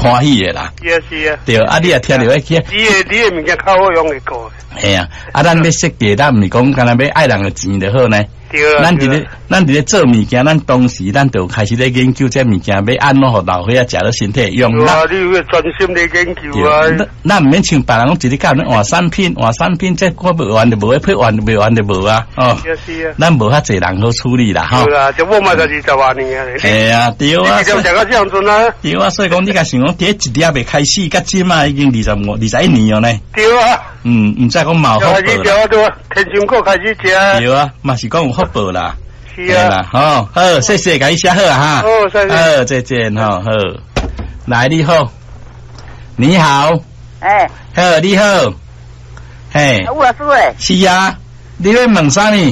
欢喜的啦。 是啊是啊。 对，啊，你也听到迄个。 你的物件较好用会过。 系啊，咱要设计，咱毋是讲干那要爱人的钱就好呢。 对啊。 咱伫咧做物件，咱当时咱就开始咧研究这物件要安怎互老岁仔食到身体用。 啊，你要专心咧研究啊。 咱毋免像别人讲一日到晚换产品，这我未完就无，配完就未完就无啊。哦。是啊。咱无遐济人好处理啦，吼。 对啊，就我嘛就20万年啊。 系啊，对啊。 你食到这样阵啊？ 对啊，所以讲你甲想讲，第一粒未开始，甲今嘛已经21年了呢。 对啊。 毋知讲冇福报啦。 天心果开始食。 对啊，嘛是讲有福报啦。 是啊。 好，谢谢，甲你写好啊哈。 哦，谢谢。 好，再见，好。来，你好。你好。好，你好。嘿。 吴老师诶。 是啊，你要问啥物？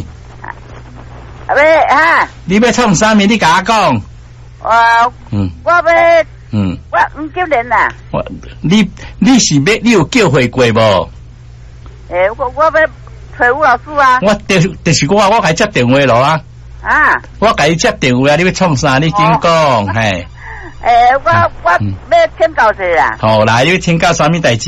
你要创啥物？你甲我讲。 我要。我唔叫人啦。 你是要你有叫回过无？ 我要找吴老师啊。 我就是我甲伊接电话咯啊。我甲伊接电话啊，你要创啥？你先讲，嘿。 我要请教者啦。 好，来，你要请教啥物代志？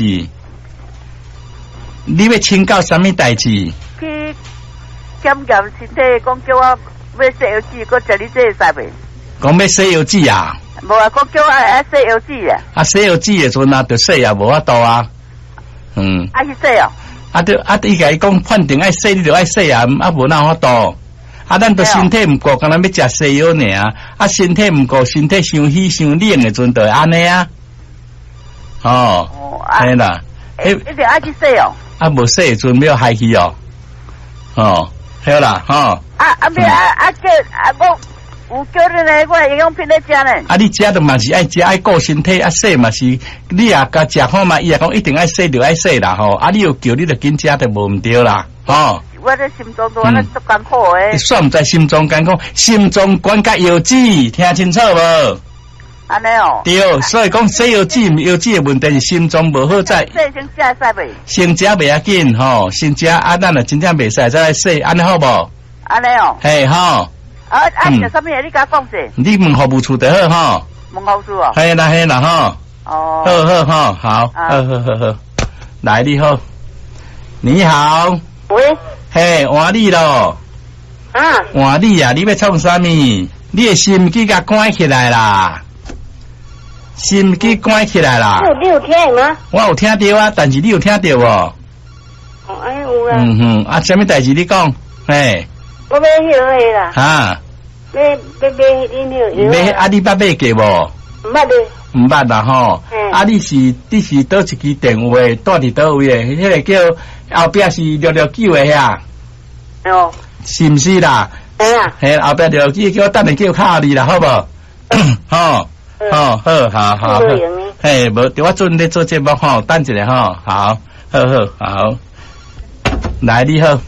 你要请教啥物代志？ 去检验身体，讲叫我要西药剂，搁食你这会使袂？ 讲要西药剂啊？ 无啊，讲叫我西药剂啊。 西药剂的时阵啊，着洗啊，无法度啊。 去洗哦。 伊甲伊讲判定爱洗，你着爱洗啊，无哪法度。咱着身体毋过，敢若要食西药尔。身体毋过，身体伤虚伤冷的阵，着会安尼啊。嘿啦。 一定爱去洗哦。 无洗的阵要害去哦。好啦，我有叫你呢，我营养品咧食呢。 你食的嘛是爱食，爱顾身体，洗嘛是，你也甲食好嘛，伊也讲一定爱洗就爱洗啦，你又叫你就紧食就无毋对啦， 我这心脏都安尼足艰苦诶。 你算毋知心脏艰苦，心脏管甲药剂，听清楚无？ 安尼哦。 对，所以讲洗药剂的问题是心脏无好在。 先食使袂？ 先食袂要紧，先食咱若真正袂使再来洗，安尼好无？ 安尼哦。 嘿， 食啥物嘢？你甲我讲者。 你问服务处就好， 问服务处哦。 嘿啦，好，来，你好，你好。 喂。 嘿，换你咯。换你啊！你要创啥物？你的心机甲关起来啦。心机关起来啦。 你有听吗？ 我有听到啊，但是你有听到无？ 有啊。 什么代志你讲？嘿。 我买迄个啦。买你捌买过无？毋捌啦吼。你是倒一支电话住伫倒位诶？迄个叫后壁是669诶遐。是毋是啦？嘿，后壁669叫我等下叫卡你啦，好无？好。嘿，无，我准咧做节目吼，等一下吼，好。来，你好。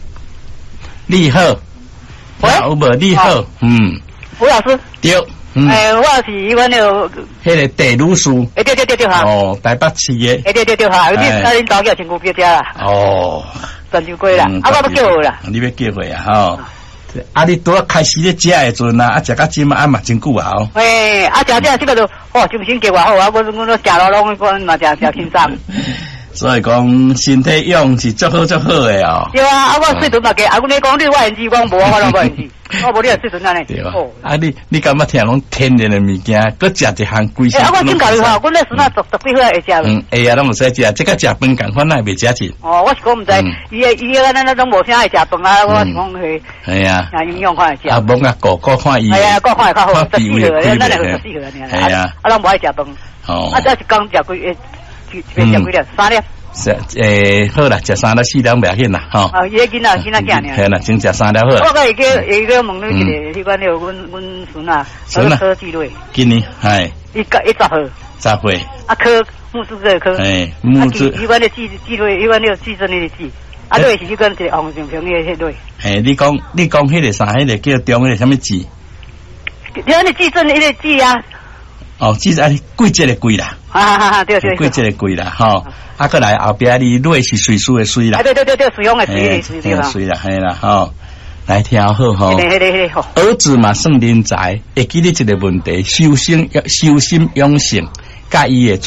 喂， 有无？你好， 吴老师。 对， 我是迄个迄个地鲁树。 对哈。 台北市的。 对哈，恁家叫亲戚表啦。赚伤过啦，我要叫回啦。 你要叫回啊？你拄啊开始咧食的阵食到今嘛真久啊。 食这个就精神计划好我都食了拢我嘛食轻松。 所以讲身体用是足好的哦。 对啊，我水豚嘛加，阮咧讲你我言之，我无我拢无言之，我无你水豚安尼。 对啊。你感觉听拢天然的物件，搁食一项贵些。 我先教你阮咧孙仔十几岁会食。 会啊，拢唔使食，这个食饭共款，咱袂食钱。 我是讲唔知，伊咱拢无啥会食饭啊，我是讲去。 系啊。 营养款会食。 无各看伊。 系啊，各看会较好，14岁，咱就14岁尔。 系啊。 拢无爱食饭。这是讲食几粒，3粒。 好啦，食3粒4粒袂要紧啦， 伊个囡仔囝尔。 系啦，真食3粒好。 我个会叫问你一个，迄款了，阮孙啊，科技类。 今年系。 10号。 10岁。 科木质这科。 木质。 迄款了技类，迄款了技真的技。类是迄款一个红上平的迄类。 你讲迄个啥？迄个叫中迄个什么技？ 你讲你技真迄个技啊？ 技是贵节的贵啦。 对。 贵节的贵啦，过来后壁你类是水水的水啦。 对，水用的水水啦，系啦，来听好儿子嘛算人才，会记你一个问题，修心养性，甲伊的。